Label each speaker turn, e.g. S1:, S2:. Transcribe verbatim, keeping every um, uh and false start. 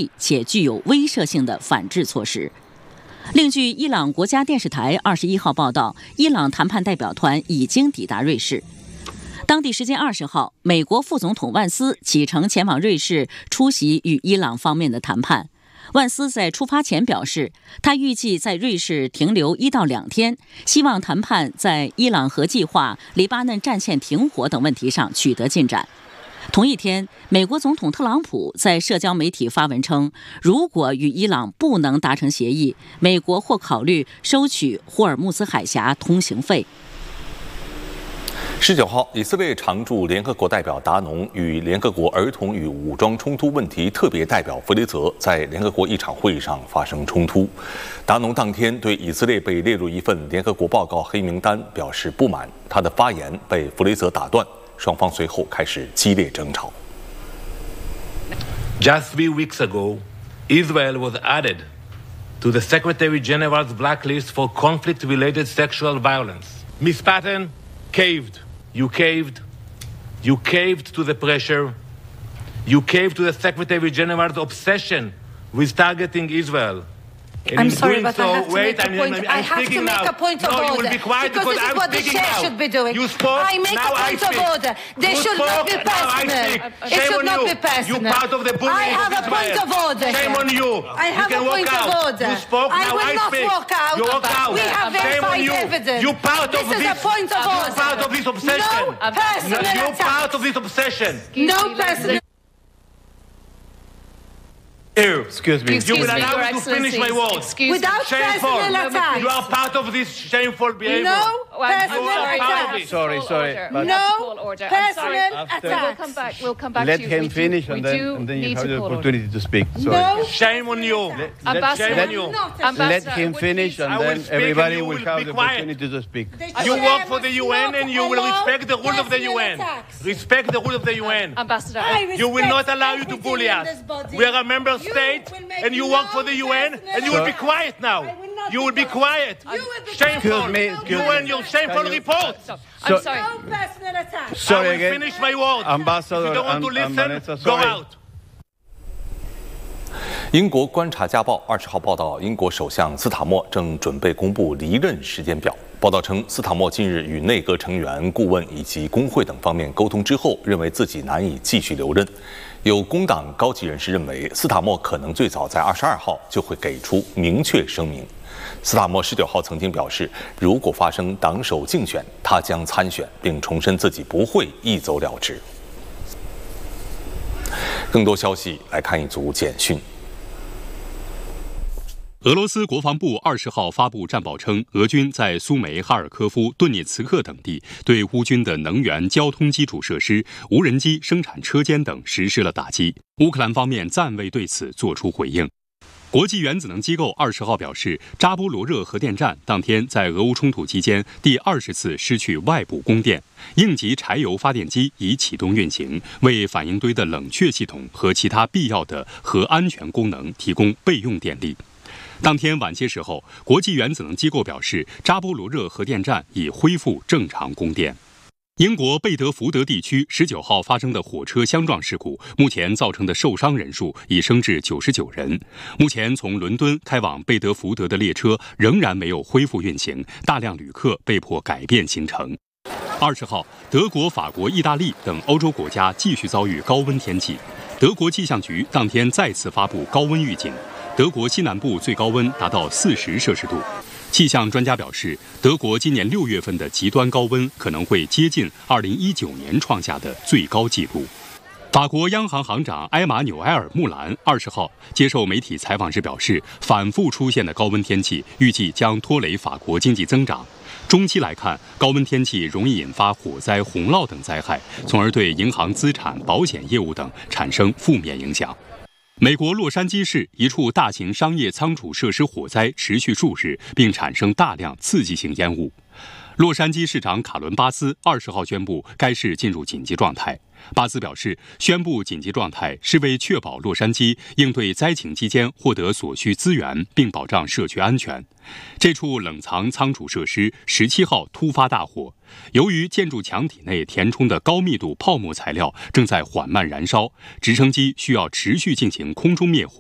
S1: 厉且具有威慑性的反制措施。另据伊朗国家电视台二十一号报道，伊朗谈判代表团已经抵达瑞士。当地时间二十号，美国副总统万斯启程前往瑞士出席与伊朗方面的谈判。万斯在出发前表示，他预计在瑞士停留一到两天，希望谈判在伊朗核计划、黎巴嫩战线停火等问题上取得进展。同一天，美国总统特朗普在社交媒体发文称，如果与伊朗不能达成协议，美国或考虑收取霍尔木兹海峡通行费。
S2: 十九号，以色列常驻联合国代表达农与联合国儿童与武装冲突问题特别代表弗雷泽在联合国一场会议上发生冲突。达农当天对以色列被列入一份联合国报告黑名单表示不满，他的发言被弗雷泽打断，双方随后开始激烈争吵。
S3: Just three weeks ago, Israel was added to the Secretary General's blacklist for conflict-related sexual violence. Miz Patton caved. You caved. You caved to the pressure. You caved to the Secretary General's obsession with targeting Israel. And
S4: I'm
S3: in
S4: sorry,
S3: doing
S4: but
S3: so,
S4: I have to
S3: wait,
S4: make a
S3: I'm,
S4: point.
S3: I'm, I'm
S4: I have to make
S3: now.
S4: a point of
S3: no,
S4: order.
S3: You will be quiet
S4: because
S3: because
S4: this is
S3: I'm
S4: what the
S3: speaking
S4: chair
S3: now.
S4: should be doing.
S3: You spoke,
S4: I make
S3: now
S4: a point
S3: I
S4: of
S3: speak.
S4: order. They
S3: You
S4: should
S3: spoke,
S4: not be
S3: now I
S4: personal.
S3: speak.
S4: It
S3: Shame
S4: should
S3: on
S4: not
S3: you.
S4: be personal.
S3: You part of the bullying
S4: I have
S3: of
S4: a point
S3: Israel.
S4: of order.
S3: Shame on you.
S4: I have
S3: you can
S4: a
S3: walk
S4: point
S3: out.
S4: of order.
S3: You spoke,
S4: I
S3: now
S4: will
S3: I
S4: not
S3: speak.
S4: walk out.
S3: You walk out.
S4: We have
S3: Shame on
S4: verified
S3: you.
S4: evidence.
S3: You part
S4: this
S3: of
S4: is
S3: this.
S4: a point of
S3: You
S4: order.
S3: part of this obsession.
S4: No personal
S3: You
S4: attack.
S3: part of this obsession.
S4: No personal.
S3: Excuse me.
S5: Excuse
S3: you will
S5: me,
S3: allow
S5: Your
S3: me to finish my
S5: Excellencies.
S3: words.
S5: Excuse
S4: Without
S3: Shameful.
S4: personal attacks.
S3: You are part of this shameful behavior.
S4: No
S5: Oh, I'm, I'm
S4: personal
S5: sorry,
S4: attacks.
S6: Sorry, sorry, but-
S4: No
S5: order. I'm sorry.
S4: personal
S6: After-
S5: We'll
S4: attacks.
S5: come back. We'll come back
S6: Let
S5: to you.
S6: him
S5: We do-
S6: finish,
S5: we
S6: and then,
S5: do
S6: and then you
S5: need
S6: have
S5: to
S6: the
S5: call order.
S6: opportunity to speak. Sorry.
S4: No
S3: Shame on you.
S6: Let,
S5: Ambassador,
S3: Shame on
S6: let,
S3: you.
S4: Not
S6: let
S5: Ambassador,
S6: him
S5: would
S6: finish,
S5: please-
S3: I
S6: and
S3: will
S6: then
S3: speak and
S6: everybody
S3: you
S6: will
S3: will
S6: have
S3: be
S6: the
S3: quiet.
S6: opportunity to speak.
S3: You work for the U N and you will respect the rules of the U N. Respect the rules of the U N.
S5: Ambassador,
S4: I
S3: You will not
S4: respect
S3: allow you to
S4: everything
S3: bully
S4: in
S3: us.
S4: this body.
S3: We are a member
S4: You
S3: state
S4: will make
S3: and you
S4: no
S3: work for the U N and you will be
S4: personal
S3: quiet now.
S4: I will not
S3: You
S4: be
S3: will be
S4: quiet.
S3: quiet.
S4: You will be
S3: Shameful.
S6: Excuse me, excuse
S3: You
S6: me.
S3: and your shameful
S6: Can you-
S3: report.
S5: So,
S6: So-
S5: I'm sorry.
S4: No personal attacks.
S6: Sorry
S3: I will
S6: again.
S3: finish my words.
S6: Ambassador
S3: If you don't want to
S6: and- and
S3: listen,
S6: Vanessa,
S3: go
S6: sorry.
S3: out.
S2: 英国观察家报二十号报道，英国首相斯塔默正准备公布离任时间表。报道称，斯塔默近日与内阁成员、顾问以及工会等方面沟通之后，认为自己难以继续留任。有工党高级人士认为，斯塔默可能最早在二十二号就会给出明确声明。斯塔默十九号曾经表示，如果发生党首竞选，他将参选，并重申自己不会一走了之。更多消息来看一组简讯。
S7: 俄罗斯国防部二十号发布战报称，俄军在苏梅、哈尔科夫、顿涅茨克等地对乌军的能源、交通基础设施、无人机生产车间等实施了打击。乌克兰方面暂未对此作出回应。国际原子能机构二十号表示，扎波罗热核电站当天在俄乌冲突期间第二十次失去外部供电，应急柴油发电机已启动运行，为反应堆的冷却系统和其他必要的核安全功能提供备用电力。当天晚些时候，国际原子能机构表示，扎波罗热核电站已恢复正常供电。英国贝德福德地区十九号发生的火车相撞事故，目前造成的受伤人数已升至九十九人。目前从伦敦开往贝德福德的列车仍然没有恢复运行，大量旅客被迫改变行程。二十号，德国、法国、意大利等欧洲国家继续遭遇高温天气。德国气象局当天再次发布高温预警。德国西南部最高温达到四十摄氏度。气象专家表示，德国今年六月份的极端高温可能会接近二零一九年创下的最高纪录。法国央行行长埃马纽埃尔·穆兰二十号接受媒体采访时表示，反复出现的高温天气预计将拖累法国经济增长。中期来看，高温天气容易引发火灾、洪涝等灾害，从而对银行资产、保险业务等产生负面影响。美国洛杉矶市一处大型商业仓储设施火灾持续数日，并产生大量刺激性烟雾。洛杉矶市长卡伦·巴斯二十号宣布该市进入紧急状态。巴斯表示，宣布紧急状态是为确保洛杉矶应对灾情期间获得所需资源，并保障社区安全。这处冷藏仓储设施十七号突发大火，由于建筑墙体内填充的高密度泡沫材料正在缓慢燃烧，直升机需要持续进行空中灭火。